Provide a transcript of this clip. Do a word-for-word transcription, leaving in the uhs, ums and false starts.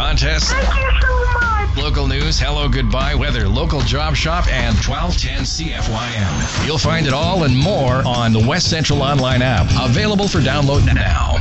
contests, Thank you so much. local news, hello, goodbye, weather, local job shop, and twelve ten C F Y M. You'll find it all and more on the West Central Online app, available for download now.